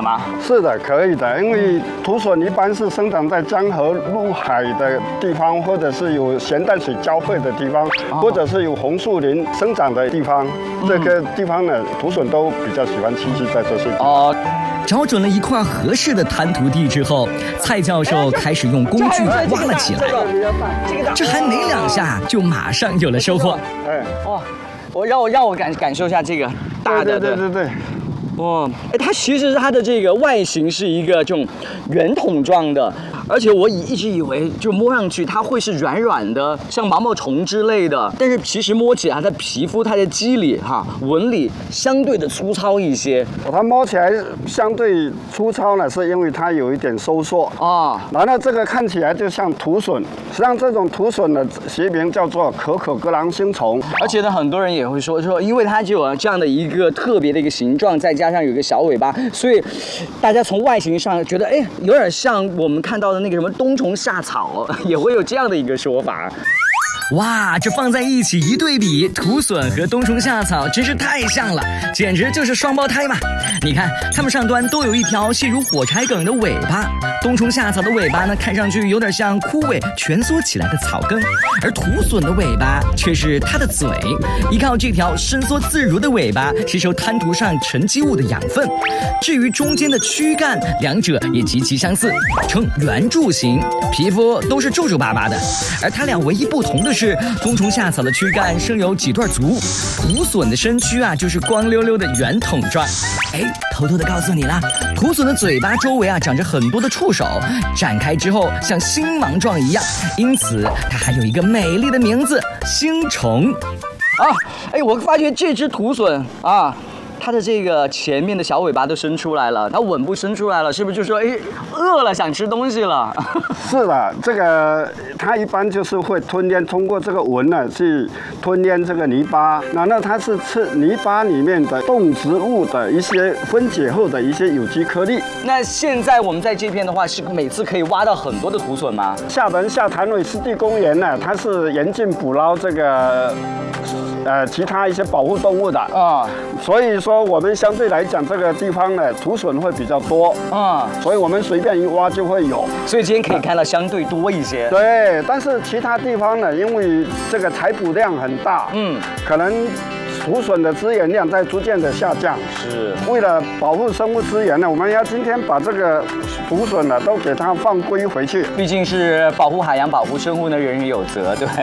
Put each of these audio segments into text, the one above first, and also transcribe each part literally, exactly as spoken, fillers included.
的吗？ 是的，可以的，因为土笋一般是生长在江河入海的地方，或者是有咸淡水交汇的地方，哦、或者是有红树林生长的地方。嗯、这个地方呢，土笋都比较喜欢栖息在这些地方。哦。 找准了一块合适的滩涂地之后，蔡教授开始用工具挖了起来。这还没两下，就马上有了收获。 哎，哇！我让我让我感感受一下这个大的， 对对对对。 哦，哎，它其实它的这个外形是一个这种圆筒状的，而且我以一直以为就摸上去它会是软软的，像毛毛虫之类的，但是其实摸起来它的皮肤、它的肌理哈纹理相对的粗糙一些。 它摸起来相对粗糙呢，是因为它有一点收缩啊。然后这个看起来就像土笋，实际上这种土笋的学名叫做可可格朗星虫。 而且呢，很多人也会说说，因为它就有这样的一个特别的一个形状，再加上有一个小尾巴，所以大家从外形上觉得，哎，有点像我们看到的那个什么冬虫夏草，也会有这样的一个说法。 哇，这放在一起一对比，土笋和冬虫夏草真是太像了，简直就是双胞胎嘛！你看，它们上端都有一条细如火柴梗的尾巴，冬虫夏草的尾巴呢，看上去有点像枯萎蜷缩起来的草根，而土笋的尾巴却是它的嘴，依靠这条伸缩自如的尾巴吸收滩涂上沉积物的养分。至于中间的躯干，两者也极其相似，呈圆柱形，皮肤都是皱皱巴巴的，而它俩唯一不同的是。是冬虫夏草的躯干生有几段足，土笋的身躯啊就是光溜溜的圆筒状。哎，偷偷的告诉你啦，土笋的嘴巴周围啊长着很多的触手，展开之后像星芒状一样，因此它还有一个美丽的名字——星虫。 啊，哎，我发觉这只土笋啊。它的这个前面的小尾巴都伸出来了，它吻部伸出来了，是不是就说哎饿了想吃东西了？ 是的，这个它一般就是会吞咽，通过这个吻呢去吞咽这个泥巴，然后它是吃泥巴里面的动植物的一些分解后的一些有机颗粒。 那现在我们在这边的话，是每次可以挖到很多的土笋吗？ 厦门下潭尾湿地公园呢，它是严禁捕捞这个。呃，其他一些保护动物的啊，所以说我们相对来讲，这个地方呢，土笋会比较多啊，所以我们随便一挖就会有， 所以今天可以看到相对多一些。 对，但是其他地方呢，因为这个采捕量很大，嗯，可能土笋的资源量在逐渐的下降。是，为了保护生物资源呢，我们要今天把这个土笋呢都给它放归回去。 毕竟是保护海洋、保护生物呢，人人有责，对。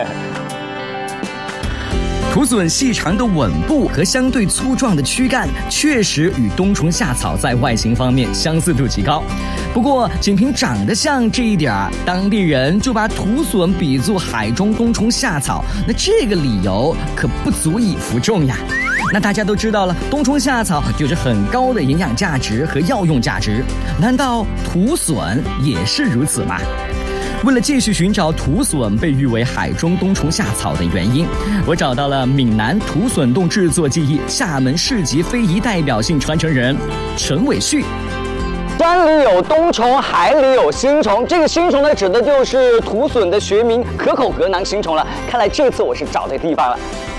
土笋细长的吻部和相对粗壮的躯干，确实与冬虫夏草在外形方面相似度极高。不过，仅凭长得像这一点儿，当地人就把土笋比作海中冬虫夏草，那这个理由可不足以服众呀。那大家都知道了，冬虫夏草有着很高的营养价值和药用价值，难道土笋也是如此吗？为了继续寻找土笋被誉为海中冬虫夏草的原因，我找到了闽南土笋冻制作技艺厦门市级非遗代表性传承人陈伟旭。 山里有冬虫，海里有星虫。这个星虫呢，指的就是土笋的学名可口格囊星虫了。看来这次我是找对地方了。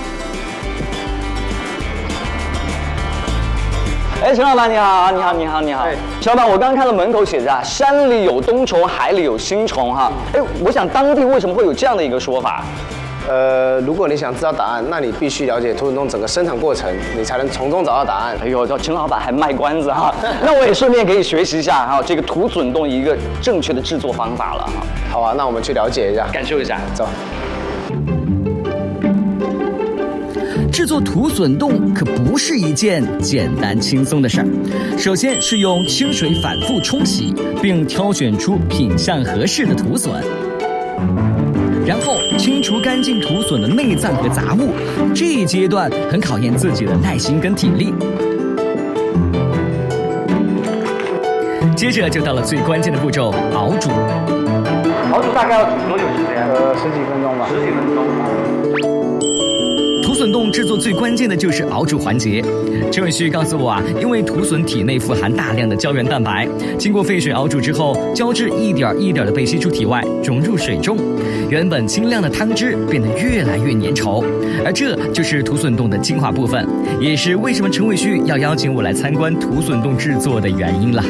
哎，陈老板你好，你好，你好，你好。陈老板，我刚刚看到门口写着啊，山里有冬虫，海里有星虫哈。哎，我想当地为什么会有这样的一个说法？ 呃，如果你想知道答案，那你必须了解土笋冻整个生产过程，你才能从中找到答案。 哎呦，陈老板还卖关子哈，那我也顺便可以学习一下哈，这个土笋冻一个正确的制作方法了哈。 好啊，那我们去了解一下， 感受一下， 走。 制作土笋冻可不是一件简单轻松的事儿。首先是用清水反复冲洗，并挑选出品相合适的土笋，然后清除干净土笋的内脏和杂物。这一阶段很考验自己的耐心跟体力。接着就到了最关键的步骤——熬煮。 熬煮大概要煮多久时间？ 呃，十几分钟吧。 十几分钟。 土笋冻制作最关键的就是熬煮环节。陈伟旭告诉我啊，因为土笋体内富含大量的胶原蛋白，经过沸水熬煮之后，胶质一点一点的被吸出体外，融入水中，原本清亮的汤汁变得越来越粘稠，而这就是土笋冻的精华部分，也是为什么陈伟旭要邀请我来参观土笋冻制作的原因了。